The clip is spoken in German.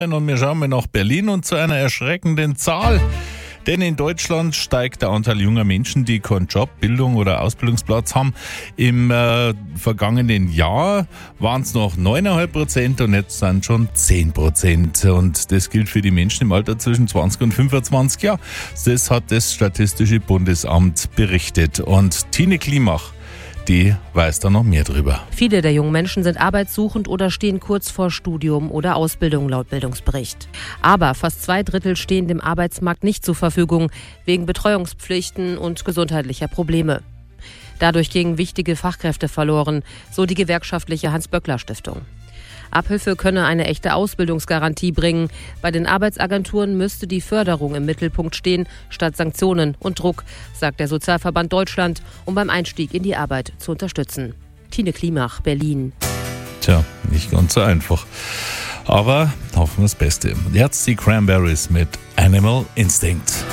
Und wir schauen mal nach Berlin und zu einer erschreckenden Zahl. Denn in Deutschland steigt der Anteil junger Menschen, die keinen Job, Bildung oder Ausbildungsplatz haben. Im vergangenen Jahr waren es noch 9,5% und jetzt sind schon 10%. Und das gilt für die Menschen im Alter zwischen 20 und 25 Jahren. Das hat das Statistische Bundesamt berichtet. Und Tine Klimach, die weiß da noch mehr drüber. Viele der jungen Menschen sind arbeitssuchend oder stehen kurz vor Studium oder Ausbildung laut Bildungsbericht. Aber fast 2/3 stehen dem Arbeitsmarkt nicht zur Verfügung, wegen Betreuungspflichten und gesundheitlicher Probleme. Dadurch gingen wichtige Fachkräfte verloren, so die gewerkschaftliche Hans-Böckler-Stiftung. Abhilfe könne eine echte Ausbildungsgarantie bringen. Bei den Arbeitsagenturen müsste die Förderung im Mittelpunkt stehen, statt Sanktionen und Druck, sagt der Sozialverband Deutschland, um beim Einstieg in die Arbeit zu unterstützen. Tine Klimach, Berlin. Tja, nicht ganz so einfach. Aber hoffen wir das Beste. Jetzt die Cranberries mit Animal Instinct.